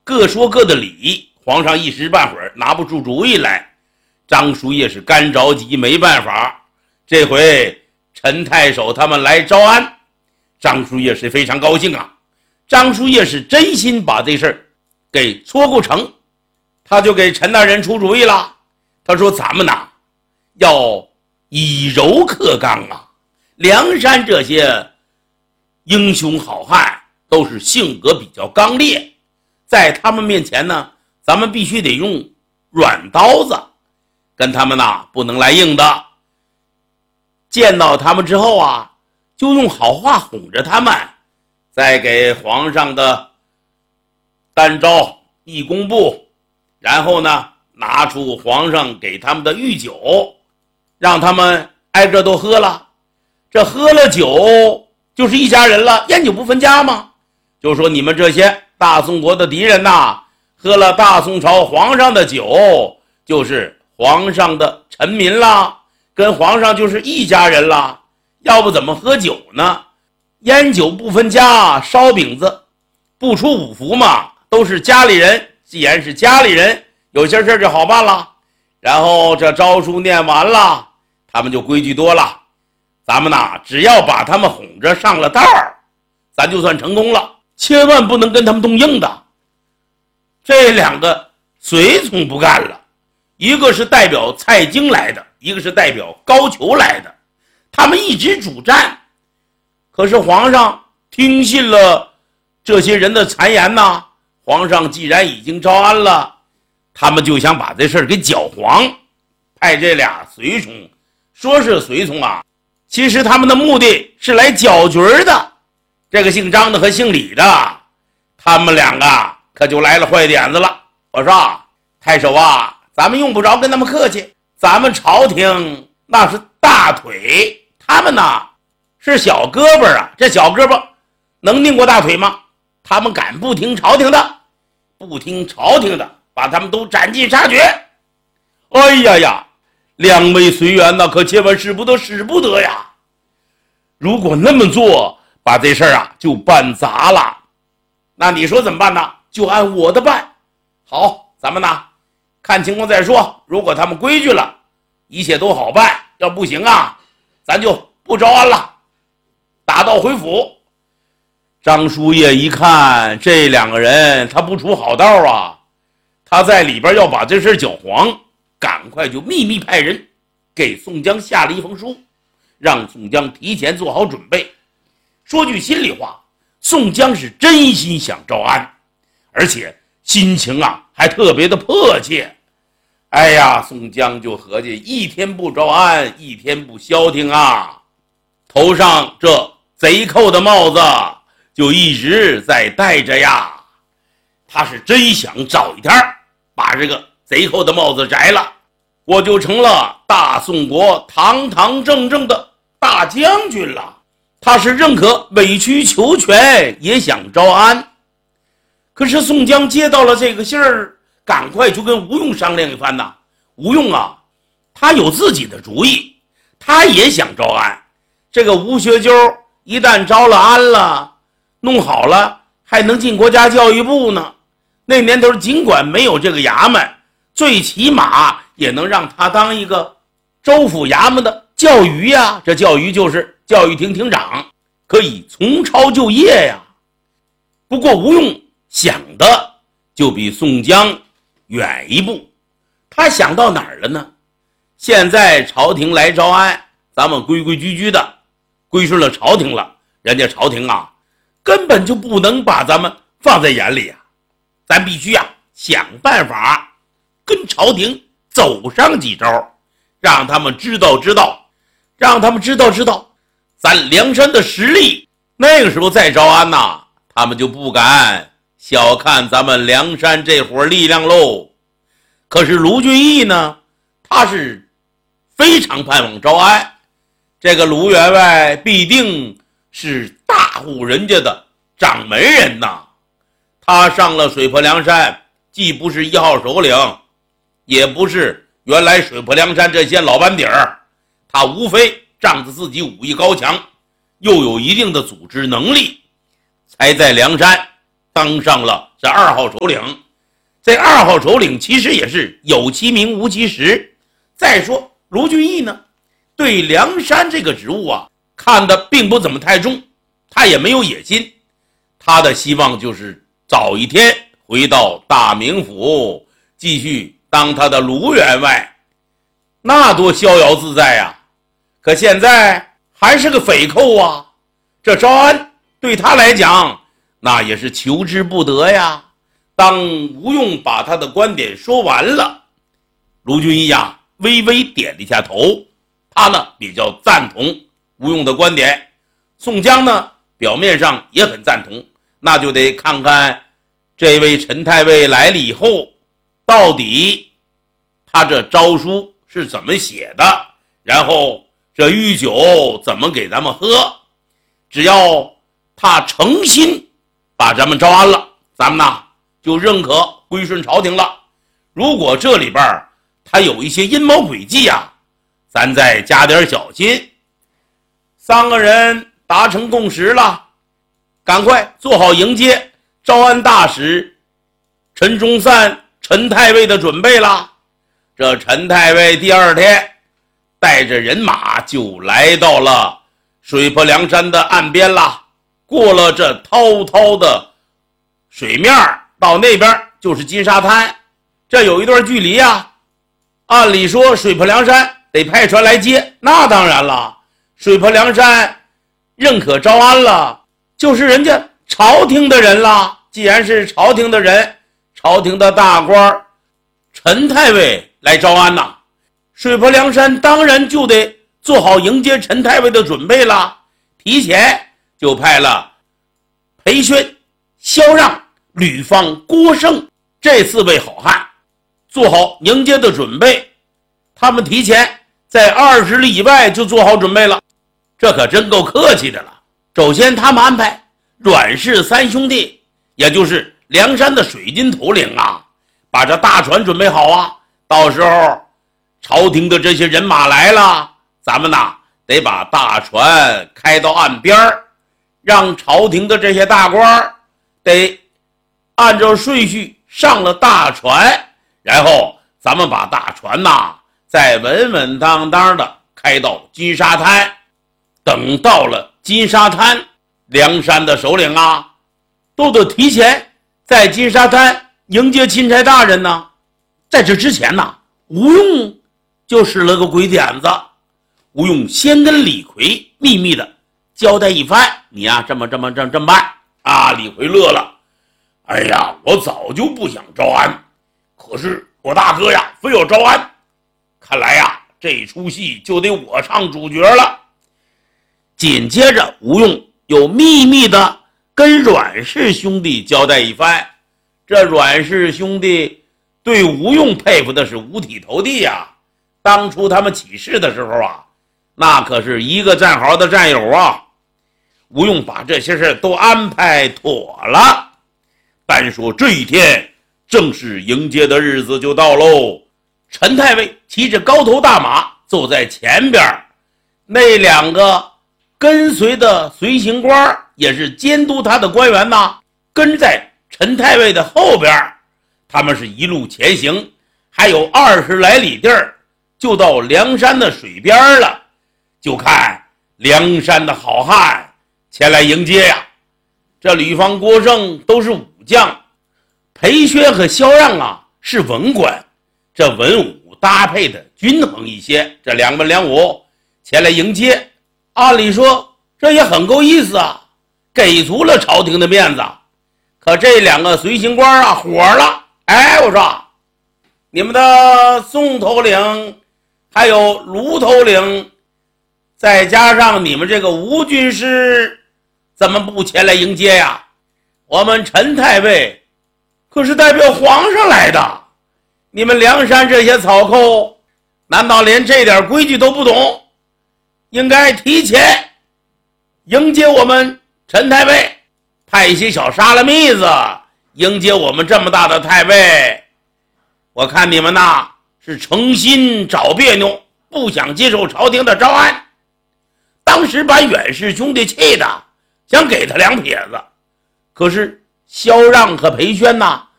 各说各的理，皇上一时半会儿拿不出主意来。张叔夜是干着急，没办法。这回陈太守他们来招安，张叔夜是非常高兴啊。张叔夜是真心把这事儿给搓过成，他就给陈大人出主意了。他说咱们呐要以柔克刚啊，梁山这些英雄好汉都是性格比较刚烈，在他们面前呢，咱们必须得用软刀子，跟他们呐不能来硬的。见到他们之后啊，就用好话哄着他们，再给皇上的单招一公布，然后呢拿出皇上给他们的御酒，让他们挨个都喝了。这喝了酒就是一家人了，烟酒不分家吗？就说你们这些大宋国的敌人呐，喝了大宋朝皇上的酒，就是皇上的臣民啦，跟皇上就是一家人啦，要不怎么喝酒呢？烟酒不分家，烧饼子不出五福嘛，都是家里人，既然是家里人，有些事就好办了。然后这诏书念完了，他们就规矩多了。咱们呐，只要把他们哄着上了道儿，咱就算成功了，千万不能跟他们动硬的。这两个随从不干了，一个是代表蔡京来的，一个是代表高俅来的，他们一直主战。可是皇上听信了这些人的谗言呐，皇上既然已经招安了，他们就想把这事儿给搅黄，派这俩随从，说是随从啊，其实他们的目的是来搅局的。这个姓张的和姓李的，他们两个可就来了坏点子了。我说啊，太守啊，咱们用不着跟他们客气，咱们朝廷那是大腿，他们呢是小胳膊啊，这小胳膊能拧过大腿吗？他们敢不听朝廷的，不听朝廷的，把他们都斩尽杀绝。哎呀呀，两位随员呐，可千万使不得，使不得呀！如果那么做，把这事儿啊就办砸了。那你说怎么办呢？就按我的办。好，咱们呢看情况再说。如果他们规矩了，一切都好办；要不行啊，咱就不招安了，打道回府。张叔夜一看这两个人他不出好道啊，他在里边要把这事搅黄，赶快就秘密派人给宋江下了一封书，让宋江提前做好准备。说句心里话，宋江是真心想招安，而且心情啊还特别的迫切。哎呀，宋江就合计一天不招安，一天不消停啊，头上这贼寇的帽子就一直在戴着呀。他是真想找一天把这个贼寇的帽子摘了，我就成了大宋国堂堂正正的大将军了。他是认可委曲求全，也想招安。可是宋江接到了这个信儿，赶快就跟吴用商量一番呐。吴用啊，他有自己的主意，他也想招安。这个吴学究一旦招了安了，弄好了还能进国家教育部呢。那年头尽管没有这个衙门，最起码也能让他当一个州府衙门的教育呀。这教育就是教育厅厅长，可以从抄就业呀。不过吴用想的就比宋江远一步，他想到哪儿了呢？现在朝廷来招安，咱们规规矩矩的归顺了朝廷了，人家朝廷啊根本就不能把咱们放在眼里啊。咱必须啊想办法跟朝廷走上几招，让他们知道让他们知道咱梁山的实力。那个时候再招安呐，他们就不敢小看咱们梁山这伙力量喽。可是卢俊义呢，他是非常盼望招安，这个卢员外必定是大户人家的掌门人呐。他上了水泊梁山，既不是一号首领，也不是原来水泊梁山这些老班底儿，他无非仗着自己武艺高强，又有一定的组织能力，才在梁山当上了这2号首领。这2号首领其实也是有其名无其实。再说卢俊义呢，对梁山这个职务啊，看得并不怎么太重，他也没有野心，他的希望就是早一天回到大名府，继续当他的卢员外，那多逍遥自在呀。可现在还是个匪寇啊，这招安对他来讲那也是求之不得呀。当吴用把他的观点说完了，卢俊义啊微微点了一下头，他呢比较赞同吴用的观点。宋江呢表面上也很赞同，那就得看看这位陈太尉来了以后，到底他这诏书是怎么写的，然后这御酒怎么给咱们喝。只要他诚心把咱们招安了，咱们呢就认可归顺朝廷了。如果这里边他有一些阴谋诡计啊，咱再加点小心。3个人达成共识了，赶快做好迎接招安大使陈忠善陈太尉的准备了。这陈太尉第2天带着人马就来到了水泊梁山的岸边了。过了这滔滔的水面，到那边就是金沙滩，这有一段距离啊。按理说水泊梁山得派船来接，那当然了，水泊梁山认可招安了，就是人家朝廷的人了。既然是朝廷的人，朝廷的大官陈太尉来招安呐，水泊梁山当然就得做好迎接陈太尉的准备了。提前就派了裴宣、萧让、吕方、郭盛这4位好汉做好迎接的准备。他们提前在20里以外就做好准备了，这可真够客气的了。首先他们安排阮氏3兄弟，也就是梁山的水军头领啊，把这大船准备好啊。到时候朝廷的这些人马来了，咱们呐得把大船开到岸边，让朝廷的这些大官得按照顺序上了大船，然后咱们把大船呐再稳稳当当的开到金沙滩。等到了金沙滩，梁山的首领啊都得提前在金沙滩迎接钦差大人呢。在这之前呢，吴用就使了个鬼点子。吴用先跟李逵秘密的交代一番，你呀这么办啊。李逵乐了，哎呀，我早就不想招安，可是我大哥呀非要招安，看来呀这出戏就得我唱主角了。紧接着吴用又秘密的跟阮氏兄弟交代一番，这阮氏兄弟对吴用佩服的是五体投地呀。当初他们起事的时候啊，那可是一个战壕的战友啊。吴用把这些事都安排妥了。单说这一天正式迎接的日子就到喽。陈太尉骑着高头大马走在前边，那2个跟随的随行官也是监督他的官员呐，跟在陈太尉的后边。他们是一路前行，还有20来里地儿就到梁山的水边了。就看梁山的好汉前来迎接呀。这吕方、郭盛都是武将，裴宣和萧让啊是文官，这文武搭配的均衡一些。这2文2武前来迎接，按理说这也很够意思啊，给足了朝廷的面子。可这2个随行官啊火了，哎，我说你们的宋头领还有卢头领，再加上你们这个吴军师，怎么不前来迎接呀？我们陈太尉可是代表皇上来的，你们梁山这些草寇难道连这点规矩都不懂？应该提前迎接我们陈太尉，派一些小沙拉蜜子迎接我们这么大的太尉。我看你们呐是诚心找别扭，不想接受朝廷的招安。当时把阮氏兄弟气的想给他2撇子，可是萧让和裴宣呐，